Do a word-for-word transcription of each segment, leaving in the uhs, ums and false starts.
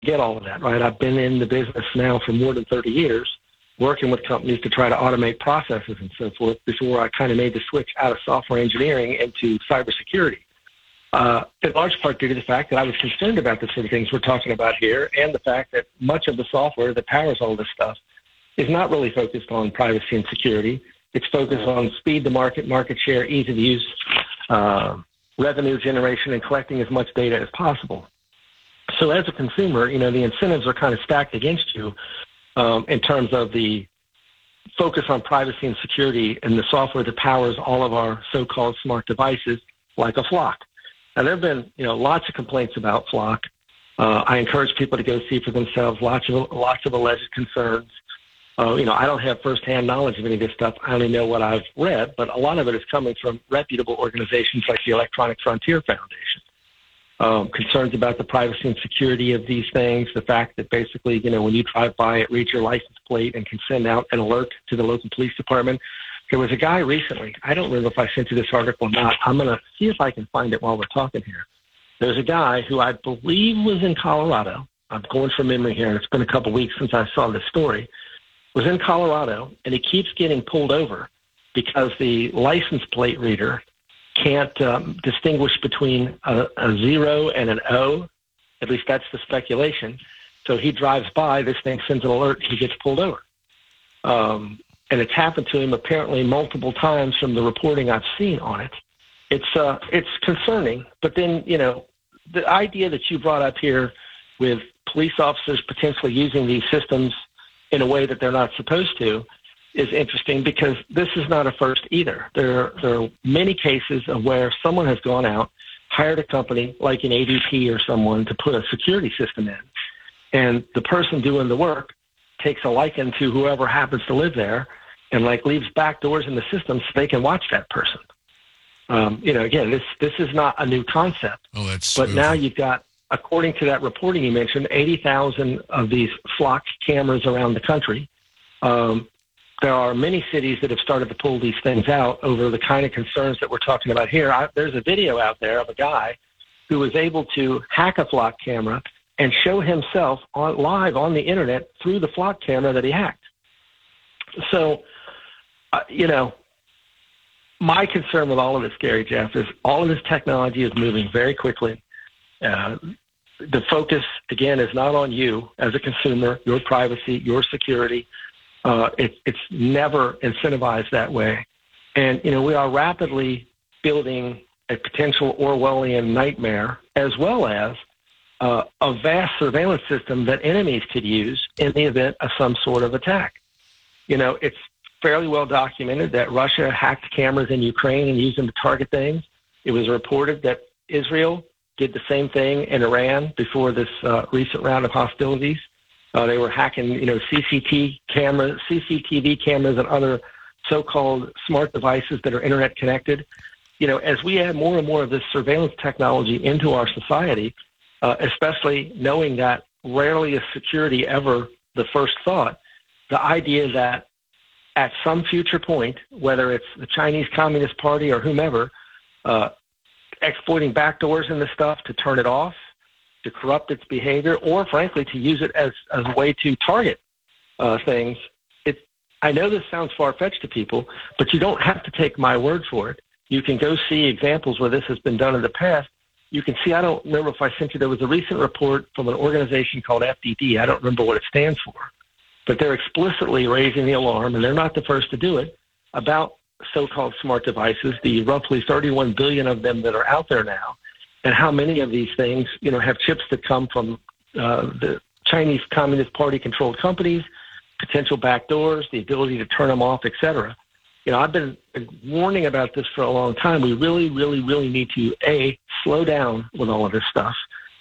get all of that, right? I've been in the business now for more than thirty years, working with companies to try to automate processes and so forth before I kind of made the switch out of software engineering into cybersecurity. Uh, in large part due to the fact that I was concerned about the sort of things we're talking about here, and the fact that much of the software that powers all this stuff is not really focused on privacy and security. It's focused on speed to market, market share, ease of use, uh, revenue generation, and collecting as much data as possible. So as a consumer, you know, the incentives are kind of stacked against you um, in terms of the focus on privacy and security and the software that powers all of our so-called smart devices, like a Flock. Now, there have been, you know, lots of complaints about Flock. Uh, I encourage people to go see for themselves. Lots of lots of alleged concerns. Uh, you know, I don't have firsthand knowledge of any of this stuff. I only know what I've read, but a lot of it is coming from reputable organizations like the Electronic Frontier Foundation. Um, concerns about the privacy and security of these things, the fact that basically, you know, when you drive by, it reads your license plate and can send out an alert to the local police department. There was a guy recently, I don't remember if I sent you this article or not. I'm going to see if I can find it while we're talking here. There's a guy who I believe was in Colorado. I'm going from memory here, and it's been a couple weeks since I saw this story. Was in Colorado, and he keeps getting pulled over because the license plate reader can't um, distinguish between a, a zero and an O. At least that's the speculation. So he drives by, this thing sends an alert, he gets pulled over. Um, and it's happened to him apparently multiple times from the reporting I've seen on it. It's uh, it's concerning. But then, you know, the idea that you brought up here with police officers potentially using these systems in a way that they're not supposed to is interesting, because this is not a first either. There, there are many cases of where someone has gone out, hired a company like an A D T or someone to put a security system in, and the person doing the work takes a liking to whoever happens to live there and like leaves back doors in the system so they can watch that person. Um, you know, again, this this is not a new concept. Oh, that's but smooth. Now you've got, according to that reporting you mentioned, eighty thousand of these Flock cameras around the country. Um, there are many cities that have started to pull these things out over the kind of concerns that we're talking about here. I, there's a video out there of a guy who was able to hack a Flock camera and show himself on live on the internet through the Flock camera that he hacked. So, uh, you know, my concern with all of this, Gary, Jeff, is all of this technology is moving very quickly. Uh, the focus, again, is not on you as a consumer, your privacy, your security. Uh, it, it's never incentivized that way. And, you know, we are rapidly building a potential Orwellian nightmare, as well as uh, a vast surveillance system that enemies could use in the event of some sort of attack. You know, it's fairly well documented that Russia hacked cameras in Ukraine and used them to target things. It was reported that Israel did the same thing in Iran before this uh, recent round of hostilities. Uh, they were hacking, you know, C C T V cameras, C C T V cameras, and other so-called smart devices that are internet connected. You know, as we add more and more of this surveillance technology into our society, uh, especially knowing that rarely is security ever the first thought, the idea that at some future point, whether it's the Chinese Communist Party or whomever, uh, exploiting backdoors in this stuff to turn it off, to corrupt its behavior, or frankly to use it as, as a way to target uh, things. It, I know this sounds far-fetched to people, but you don't have to take my word for it. You can go see examples where this has been done in the past. You can see, I don't remember if I sent you, there was a recent report from an organization called F D D. I don't remember what it stands for, but they're explicitly raising the alarm, and they're not the first to do it, about so-called smart devices, the roughly thirty-one billion of them that are out there now, and how many of these things, you know, have chips that come from uh, the Chinese Communist Party-controlled companies, potential backdoors, the ability to turn them off, et cetera. You know, I've been warning about this for a long time. We really, really, really need to, A, slow down with all of this stuff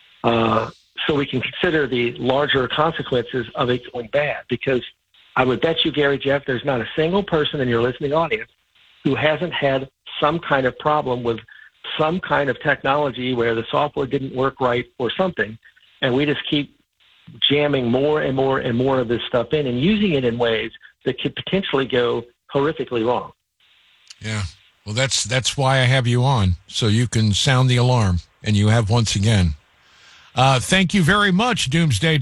uh, so we can consider the larger consequences of it going bad. Because I would bet you, Gary, Jeff, there's not a single person in your listening audience who hasn't had some kind of problem with some kind of technology where the software didn't work right or something, and we just keep jamming more and more and more of this stuff in and using it in ways that could potentially go horrifically wrong. Yeah. Well, that's that's why I have you on, so you can sound the alarm, and you have once again. Uh, thank you very much, Doomsday